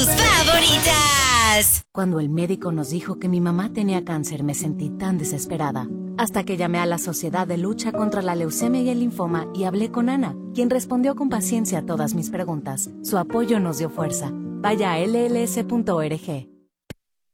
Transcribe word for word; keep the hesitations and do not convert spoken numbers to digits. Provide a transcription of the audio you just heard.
tus favoritas. Cuando el médico nos dijo que mi mamá tenía cáncer, me sentí tan desesperada. Hasta que llamé a la Sociedad de Lucha contra la Leucemia y el Linfoma y hablé con Ana, quien respondió con paciencia a todas mis preguntas. Su apoyo nos dio fuerza. Vaya a L L S punto org.